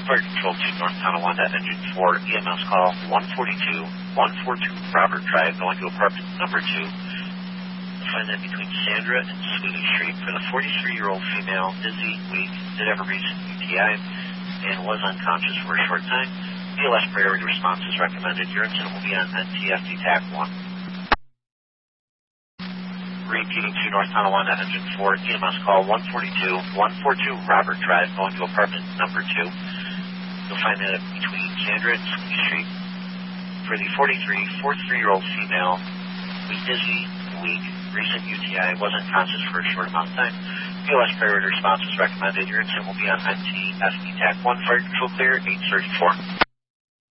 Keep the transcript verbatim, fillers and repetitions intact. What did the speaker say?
Fire Control to North Tonawanda, Engine four, E M S call one forty-two, one forty-two Robert Drive, going to apartment number two. Find that between Sandra and Sweeney Street for the forty-three-year-old female, dizzy, weak, did have a recent U T I, and was unconscious for a short time. B L S priority response is recommended. Your incident will be on N T F D T A C one. Repeating to North Tonawanda, Engine four, E M S call one forty-two, one forty-two Robert Drive, going to apartment number two. You'll find that between Sandra and Sweeney Street for the forty-three, forty-three-year-old female who's dizzy, weak, recent U T I, was unconscious for a short amount of time. B L S priority response is recommended. Your incident will be on N T F D T A C one. Fire Control clear, eight thirty-four.